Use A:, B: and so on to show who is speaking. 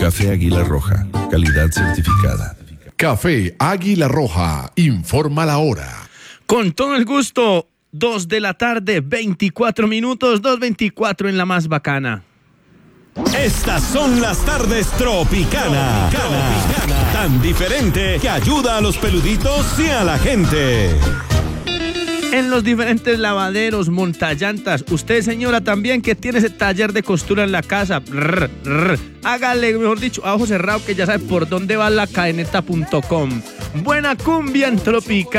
A: Café Águila Roja, calidad certificada.
B: Café Águila Roja, informa la hora.
C: Con todo el gusto, 2 de la tarde, 24 minutos, 2:24 en la más bacana.
D: Estas son las tardes Tropicana. Tan diferente que ayuda a los peluditos y a la gente.
C: En los diferentes lavaderos, montallantas, usted, señora, también que tiene ese taller de costura en la casa, hágale, mejor dicho, a ojo cerrado, que ya sabe por dónde va la cadeneta.com. Buena cumbia en Tropicana.